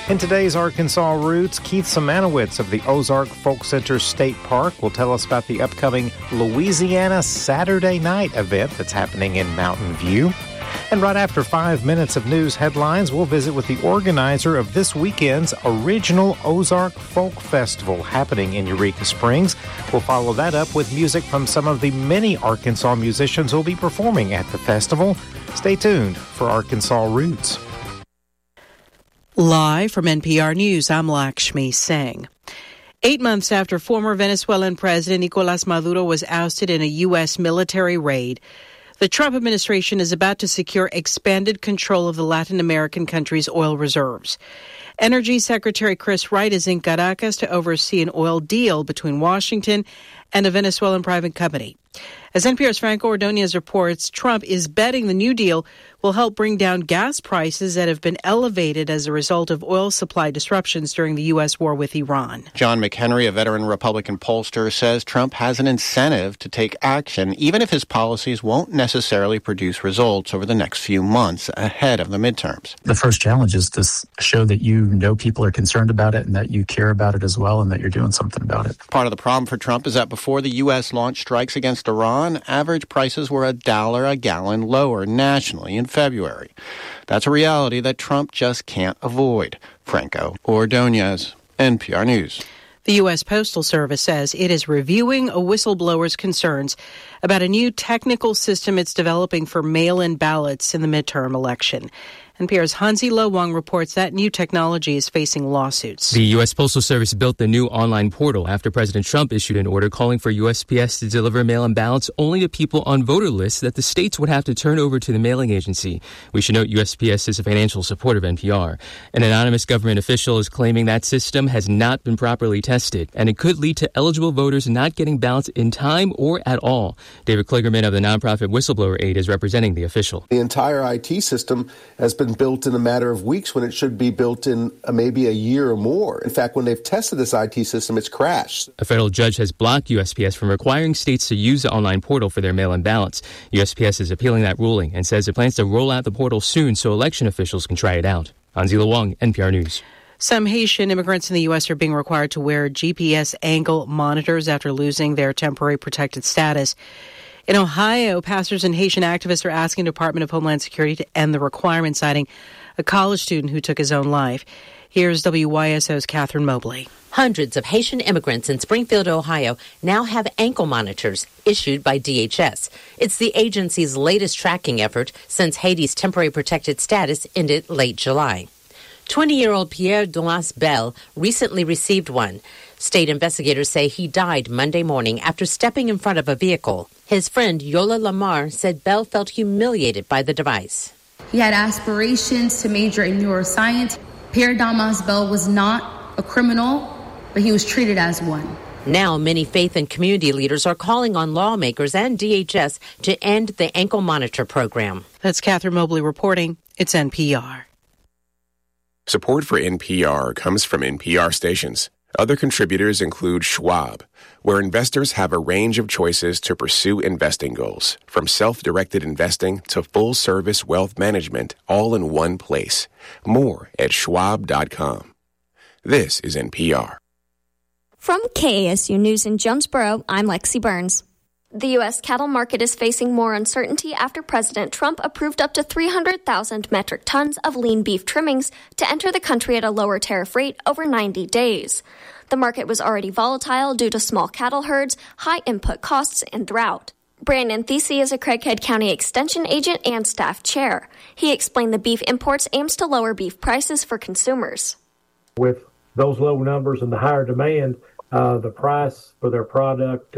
In today's Arkansas Roots, Keith Simanowicz of the Ozark Folk Center State Park will tell us about the upcoming Louisiana Saturday Night event that's happening in Mountain View. And right after 5 minutes of news headlines, we'll visit with the organizer of this weekend's original Ozark Folk Festival happening in Eureka Springs. We'll follow that up with music from some of the many Arkansas musicians who'll be performing at the festival. Stay tuned for Arkansas Roots. Live from NPR News, I'm Lakshmi Singh. 8 months after former Venezuelan President Nicolás Maduro was ousted in a U.S. military raid, the Trump administration is about to secure expanded control of the Latin American country's oil reserves. Energy Secretary Chris Wright is in Caracas to oversee an oil deal between Washington and a Venezuelan private company. As NPR's Franco Ordonez reports, Trump is betting the new deal will help bring down gas prices that have been elevated as a result of oil supply disruptions during the U.S. war with Iran. John McHenry, a veteran Republican pollster, says Trump has an incentive to take action, even if his policies won't necessarily produce results over the next few months ahead of the midterms. The first challenge is to show that you know people are concerned about it and that you care about it as well and that you're doing something about it. Part of the problem for Trump is that before the U.S. launched strikes against Iran, average prices were $1 a gallon lower nationally in February. That's a reality that Trump just can't avoid. Franco Ordonez, NPR News. The U.S. Postal Service says it is reviewing a whistleblower's concerns about a new technical system it's developing for mail-in ballots in the midterm election. NPR's Hansi Lo Wang reports that new technology is facing lawsuits. The U.S. Postal Service built the new online portal after President Trump issued an order calling for USPS to deliver mail-in ballots only to people on voter lists that the states would have to turn over to the mailing agency. We should note USPS is a financial supporter of NPR. An anonymous government official is claiming that system has not been properly tested, and it could lead to eligible voters not getting ballots in time or at all. David Kligerman of the nonprofit Whistleblower Aid is representing the official. The entire IT system has been built in a matter of weeks when it should be built in maybe a year or more. In fact, when they've tested this IT system, it's crashed. A federal judge has blocked USPS from requiring states to use the online portal for their mail-in ballots. USPS is appealing that ruling and says it plans to roll out the portal soon so election officials can try it out. Hansi Lo Wang, NPR News. Some Haitian immigrants in the U.S. are being required to wear GPS angle monitors after losing their temporary protected status. In Ohio, pastors and Haitian activists are asking the Department of Homeland Security to end the requirement, citing a college student who took his own life. Here's WYSO's Catherine Mobley. Hundreds of Haitian immigrants in Springfield, Ohio, now have ankle monitors issued by DHS. It's the agency's latest tracking effort since Haiti's temporary protected status ended late July. 20-year-old Pierre Dumas Bell recently received one. State investigators say he died Monday morning after stepping in front of a vehicle. His friend Yola Lamar said Bell felt humiliated by the device. He had aspirations to major in neuroscience. Pierre Dumas Bell was not a criminal, but he was treated as one. Now, many faith and community leaders are calling on lawmakers and DHS to end the ankle monitor program. That's Catherine Mobley reporting. It's NPR. Support for NPR comes from NPR stations. Other contributors include Schwab, where investors have a range of choices to pursue investing goals, from self-directed investing to full-service wealth management, all in one place. More at schwab.com. This is NPR. From KASU News in Jonesboro, I'm Lexi Burns. The U.S. cattle market is facing more uncertainty after President Trump approved up to 300,000 metric tons of lean beef trimmings to enter the country at a lower tariff rate over 90 days. The market was already volatile due to small cattle herds, high input costs, and drought. Brandon Thesey is a Craighead County Extension agent and staff chair. He explained the beef imports aims to lower beef prices for consumers. With those low numbers and the higher demand, the price for their product,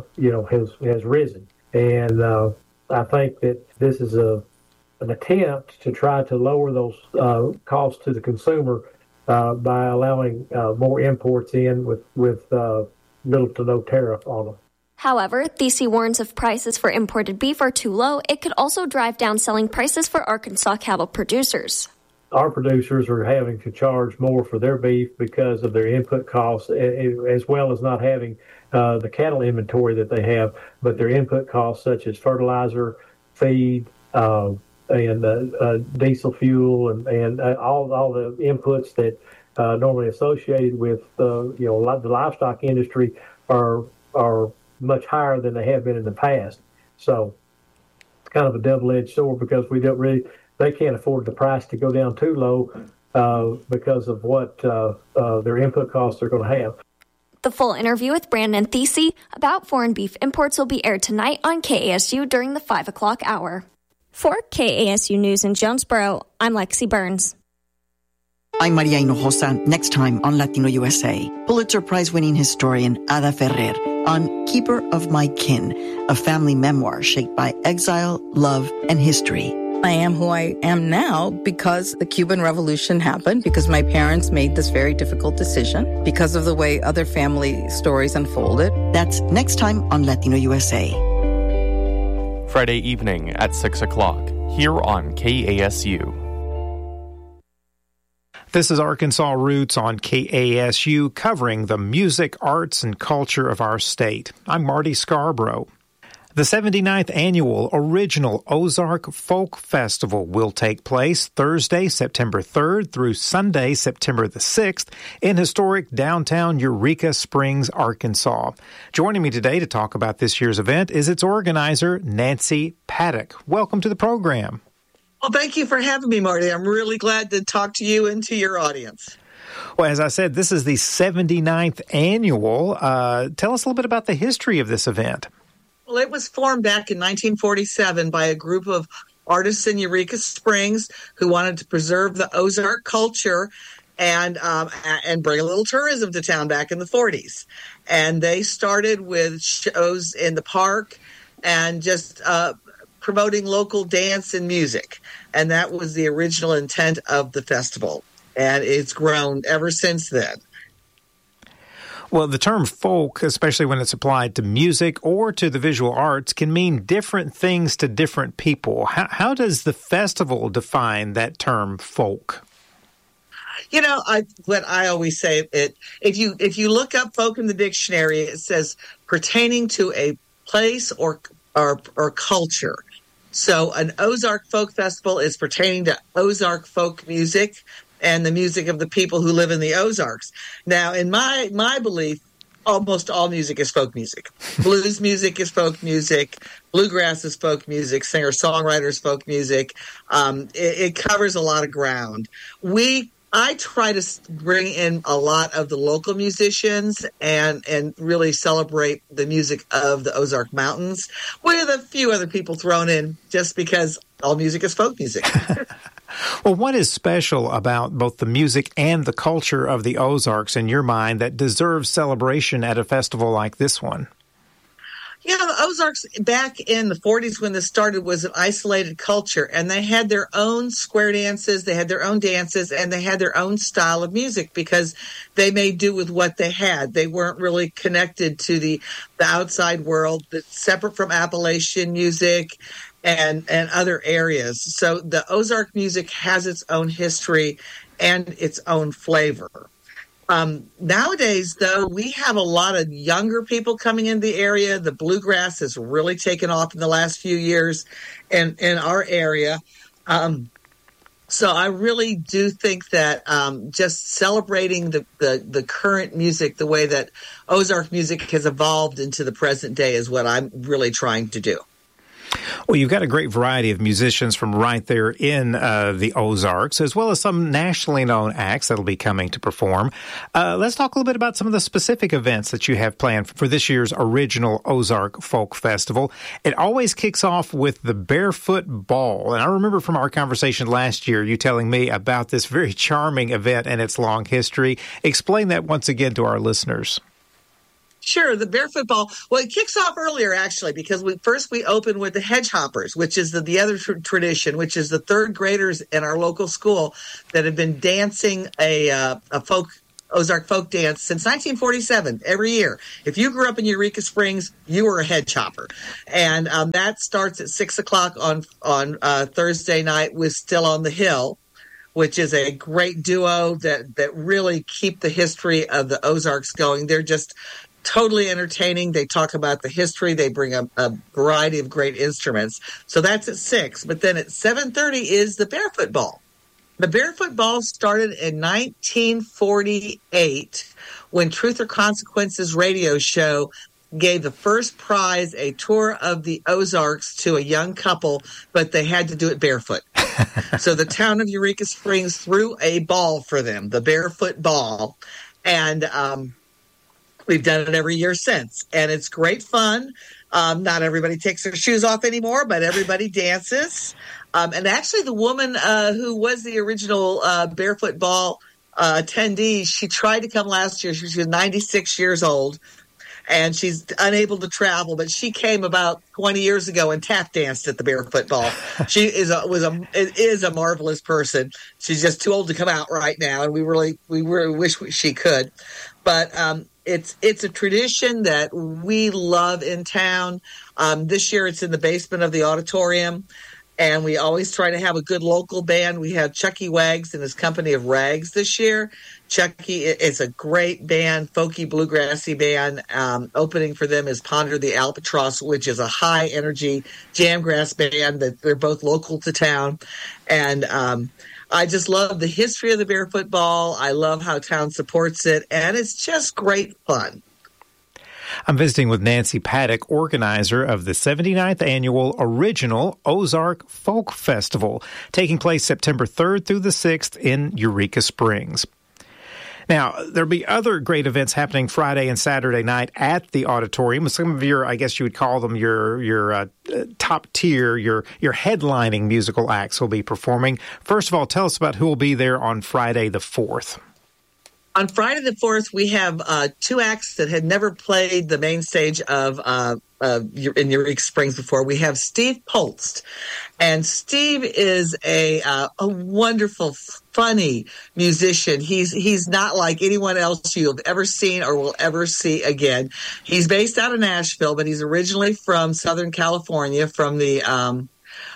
has risen. And I think that this is an attempt to try to lower those costs to the consumer by allowing more imports in with little to no tariff on them. However, Thesey warns if prices for imported beef are too low, it could also drive down selling prices for Arkansas cattle producers. Our producers are having to charge more for their beef because of their input costs, as well as not having the cattle inventory that they have, but their input costs such as fertilizer, feed, and diesel fuel, and all the inputs that normally associated with the livestock industry are much higher than they have been in the past. So it's kind of a double-edged sword because they can't afford the price to go down too low because of what their input costs are going to have. The full interview with Brandon Thesey about foreign beef imports will be aired tonight on KASU during the 5 o'clock hour. For KASU News in Jonesboro, I'm Lexi Burns. I'm Maria Hinojosa. Next time on Latino USA, Pulitzer Prize-winning historian Ada Ferrer on Keeper of My Kin, a family memoir shaped by exile, love, and history. I am who I am now because the Cuban Revolution happened, because my parents made this very difficult decision, because of the way other family stories unfolded. That's next time on Latino USA. Friday evening at 6 o'clock, here on KASU. This is Arkansas Roots on KASU, covering the music, arts, and culture of our state. I'm Marty Scarborough. The 79th Annual Original Ozark Folk Festival will take place Thursday, September 3rd through Sunday, September the 6th in historic downtown Eureka Springs, Arkansas. Joining me today to talk about this year's event is its organizer, Nancy Paddock. Welcome to the program. Well, thank you for having me, Marty. I'm really glad to talk to you and to your audience. Well, as I said, this is the 79th Annual. Tell us a little bit about the history of this event. Well, it was formed back in 1947 by a group of artists in Eureka Springs who wanted to preserve the Ozark culture and bring a little tourism to town back in the 40s. And they started with shows in the park and just promoting local dance and music. And that was the original intent of the festival. And it's grown ever since then. Well, the term folk, especially when it's applied to music or to the visual arts, can mean different things to different people. How does the festival define that term folk? You know, what I always say, if you look up folk in the dictionary, it says pertaining to a place or culture. So an Ozark Folk Festival is pertaining to Ozark folk music and the music of the people who live in the Ozarks. Now, in my belief, almost all music is folk music. Blues music is folk music. Bluegrass is folk music. Singer-songwriter is folk music. It covers a lot of ground. I try to bring in a lot of the local musicians and really celebrate the music of the Ozark Mountains with a few other people thrown in just because all music is folk music. Well, what is special about both the music and the culture of the Ozarks in your mind that deserves celebration at a festival like this one? You know, the Ozarks back in the 40s when this started was an isolated culture, and they had their own square dances, they had their own dances, and they had their own style of music because they made do with what they had. They weren't really connected to the outside world, that's separate from Appalachian music and other areas. So the Ozark music has its own history and its own flavor. Nowadays, though, we have a lot of younger people coming into the area. The bluegrass has really taken off in the last few years in our area. So I really do think that just celebrating the current music, the way that Ozark music has evolved into the present day is what I'm really trying to do. Well, you've got a great variety of musicians from right there in the Ozarks, as well as some nationally known acts that'll be coming to perform. Let's talk a little bit about some of the specific events that you have planned for this year's original Ozark Folk Festival. It always kicks off with the Barefoot Ball. And I remember from our conversation last year, you telling me about this very charming event and its long history. Explain that once again to our listeners. Sure, the Barefoot Ball. Well, it kicks off earlier, actually, because we open with the Hedge Hoppers, which is the other tradition, which is the third graders in our local school that have been dancing a Ozark folk dance since 1947, every year. If you grew up in Eureka Springs, you were a hedge hopper. And that starts at 6 o'clock on Thursday night with Still on the Hill, which is a great duo that really keep the history of the Ozarks going. They're just totally entertaining. They talk about the history. They bring a variety of great instruments. So that's at 6. But then at 7:30 is the Barefoot Ball. The Barefoot Ball started in 1948 when Truth or Consequences radio show gave the first prize, a tour of the Ozarks, to a young couple, but they had to do it barefoot. So the town of Eureka Springs threw a ball for them, the Barefoot Ball. And we've done it every year since. And it's great fun. Not everybody takes their shoes off anymore, but everybody dances. And actually, the woman who was the original Barefoot Ball attendee, she tried to come last year. She was 96 years old. And she's unable to travel, but she came about 20 years ago and tap danced at the Barefoot Ball. She is a marvelous person. She's just too old to come out right now, and we really wish she could. But it's a tradition that we love in town. This year, it's in the basement of the auditorium. And we always try to have a good local band. We have Chucky Wags and his Company of Rags this year. Chucky is a great band, folky, bluegrassy band. Opening for them is Ponder the Albatross, which is a high-energy jamgrass band. That they're both local to town. And I just love the history of the Barefoot Ball. I love how town supports it. And it's just great fun. I'm visiting with Nancy Paddock, organizer of the 79th Annual Original Ozark Folk Festival, taking place September 3rd through the 6th in Eureka Springs. Now, there'll be other great events happening Friday and Saturday night at the auditorium. Some of your, I guess you would call them your top tier, your headlining musical acts will be performing. First of all, tell us about who will be there on Friday the 4th. On Friday the 4th, we have two acts that had never played the main stage of in Eureka Springs before. We have Steve Polst, and Steve is a wonderful, funny musician. He's not like anyone else you've ever seen or will ever see again. He's based out of Nashville, but he's originally from Southern California, from the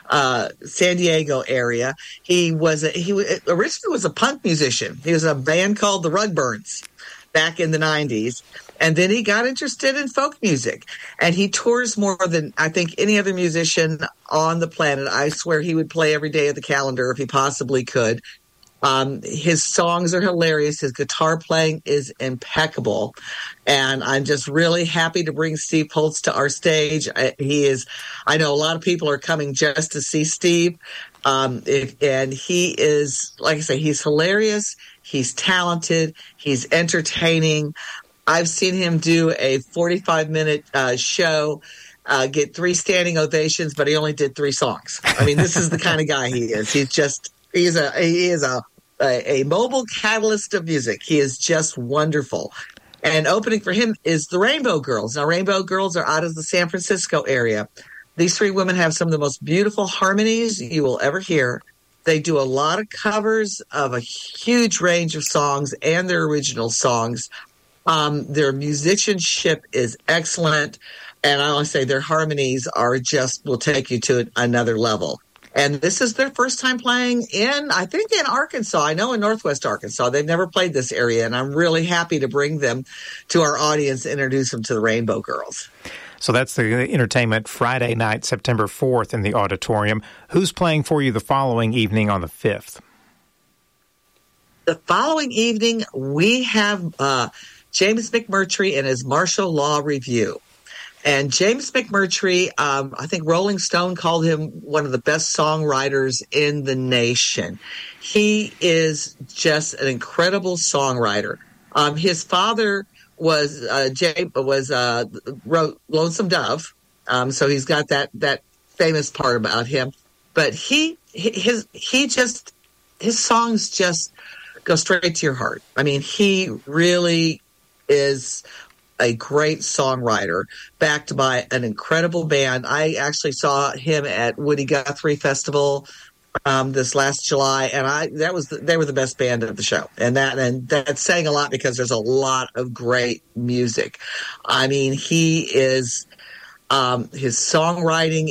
San Diego area. He originally was a punk musician. He was in a band called the Rugburns back in the 90s. And then he got interested in folk music. And he tours more than, I think, any other musician on the planet. I swear he would play every day of the calendar if he possibly could. His songs are hilarious. His guitar playing is impeccable. And I'm just really happy to bring Steve Polst to our stage. I know a lot of people are coming just to see Steve. And he is, like I say, he's hilarious. He's talented. He's entertaining. I've seen him do a 45-minute show, get 3 standing ovations, but he only did 3 songs. I mean, this is the kind of guy he is. He is a mobile catalyst of music. He is just wonderful. And opening for him is the Rainbow Girls. Now, Rainbow Girls are out of the San Francisco area. These 3 women have some of the most beautiful harmonies you will ever hear. They do a lot of covers of a huge range of songs and their original songs. Their musicianship is excellent. And I want to say their harmonies will take you to another level. And this is their first time playing in Arkansas. I know in Northwest Arkansas. They've never played this area, and I'm really happy to bring them to our audience and introduce them to the Rainbow Girls. So that's the entertainment Friday night, September 4th in the auditorium. Who's playing for you the following evening on the 5th? The following evening, we have James McMurtry and his Martial Law Review. And James McMurtry, I think Rolling Stone called him one of the best songwriters in the nation. He is just an incredible songwriter. His father wrote Lonesome Dove, so he's got that famous part about him. But his songs just go straight to your heart. I mean, he really is a great songwriter, backed by an incredible band. I actually saw him at Woody Guthrie Festival this last July, and they were the best band of the show, and that's saying a lot because there's a lot of great music. I mean, he is his songwriting